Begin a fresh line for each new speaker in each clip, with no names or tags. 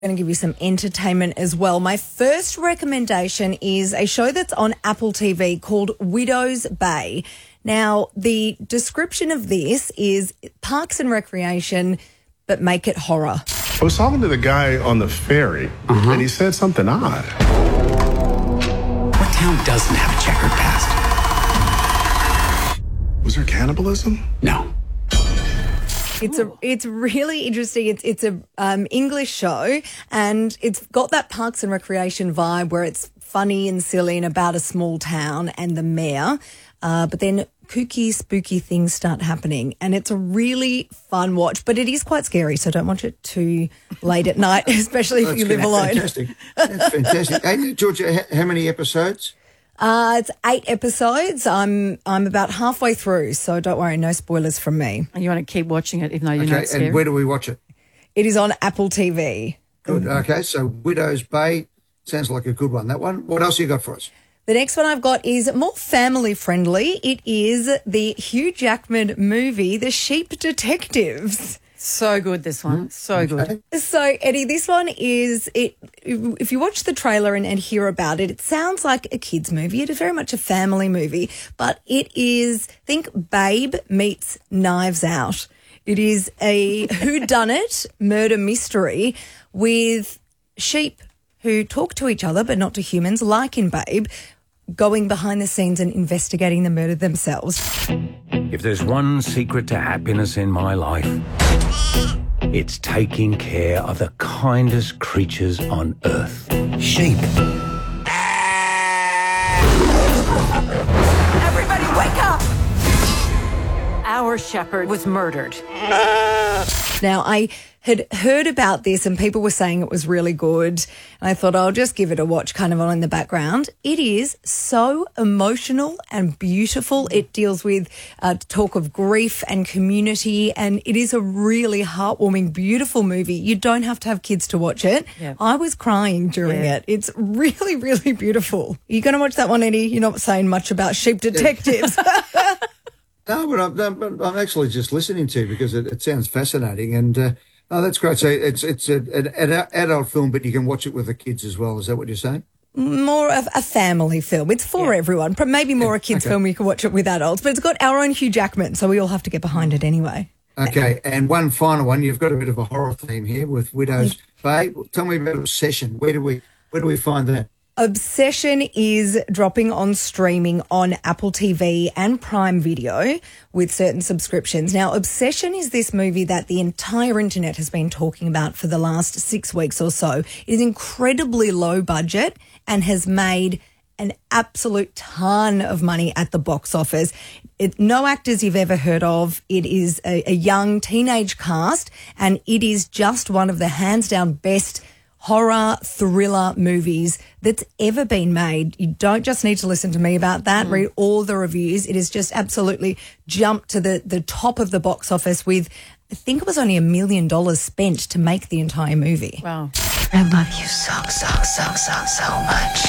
going to give you some entertainment as well. My first recommendation is a show that's on Apple TV called Widow's Bay. Now, the description of this is Parks and Recreation, but make it horror.
I was talking to the guy on the ferry, and he said something odd.
What town doesn't have a checkered past?
Was there cannibalism?
No.
It's really interesting. It's a English show, and it's got that Parks and Recreation vibe where it's funny and silly and about a small town and the mayor. But then kooky, spooky things start happening, and it's a really fun watch. But it is quite scary, so don't watch it too late at night, especially if you live alone.
Fantastic. That's fantastic. Hey, Georgia, how many episodes?
It's 8 episodes. I'm about halfway through, so don't worry, no spoilers from me.
And you want to keep watching it even though you know it's scary?
And where do we watch it?
It is on Apple TV.
Good. Okay, so Widow's Bay sounds like a good one. That one. What else you got for us?
The next one I've got is more family friendly. It is the Hugh Jackman movie, The Sheep Detectives.
So good, this one. So good.
So, Eddie, this one is, if you watch the trailer and hear about it, it sounds like a kid's movie. It is very much a family movie, but it is, think Babe meets Knives Out. It is a whodunit murder mystery with sheep who talk to each other but not to humans, like in Babe, going behind the scenes and investigating the murder themselves.
If there's one secret to happiness in my life, it's taking care of the kindest creatures on earth. Sheep.
Everybody wake up! Our shepherd was murdered.
Now, I had heard about this and people were saying it was really good. And I thought I'll just give it a watch kind of on in the background. It is so emotional and beautiful. It deals with talk of grief and community, and it is a really heartwarming, beautiful movie. You don't have to have kids to watch it.
Yeah.
I was crying during it. It's really, really beautiful. Are you going to watch that one, Eddie? You're not saying much about Sheep Detectives.
No, but I'm actually just listening to you because it sounds fascinating, and that's great. So it's an adult film, but you can watch it with the kids as well. Is that what you're saying?
More of a family film. It's for everyone. Maybe more a kids' film. You can watch it with adults, but it's got our own Hugh Jackman, so we all have to get behind it anyway.
Okay, and one final one. You've got a bit of a horror theme here with Widow's Bay. Tell me about Obsession. Where do we find that?
Obsession is dropping on streaming on Apple TV and Prime Video with certain subscriptions. Now, Obsession is this movie that the entire internet has been talking about for the last 6 weeks or so. It is incredibly low budget and has made an absolute ton of money at the box office. No actors you've ever heard of. It is a young teenage cast, and it is just one of the hands down best horror thriller movies that's ever been made. You don't just need to listen to me about that. Read all the reviews. It has just absolutely jumped to the top of the box office with, I think it was only $1 million spent to make the entire movie.
Wow.
I love you so much.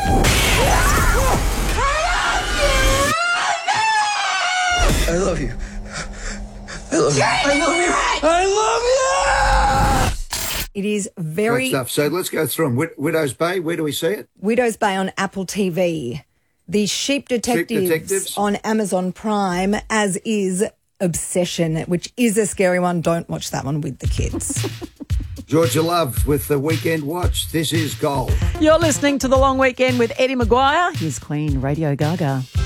I love you.
It is very...
Great stuff. So let's go through them. Widow's Bay, where do we see it?
Widow's Bay on Apple TV. The Sheep Detectives on Amazon Prime, as is Obsession, which is a scary one. Don't watch that one with the kids.
Georgia Love with the Weekend Watch. This is Gold.
You're listening to The Long Weekend with Eddie Maguire. Here's Queen Radio Gaga.